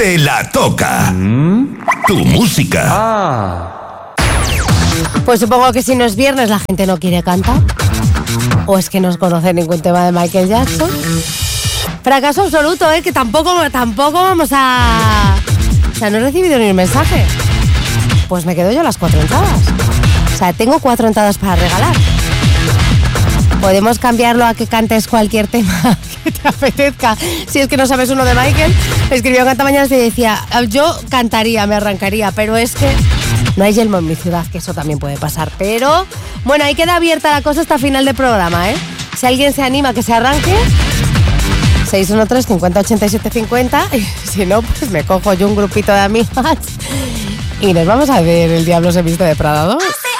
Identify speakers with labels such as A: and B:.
A: Te la toca. Tu música.
B: Pues supongo que si no es viernes la gente no quiere cantar. O es que no os conoce ningún tema de Michael Jackson. Fracaso absoluto, que tampoco vamos a... O sea, no he recibido ni un mensaje. Pues me quedo yo las 4 entradas. O sea, tengo 4 entradas para regalar. Podemos cambiarlo a que cantes cualquier tema que te apetezca. Si es que no sabes uno de Michael. Me escribió Canta Mañanas y decía, yo cantaría, me arrancaría, pero es que no hay yelmo en mi ciudad, que eso también puede pasar. Pero, bueno, ahí queda abierta la cosa hasta final del programa, Si alguien se anima que se arranque, 613 50 87 50. Y si no, pues me cojo yo un grupito de amigas y nos vamos a ver El Diablo se viste de Prada 2.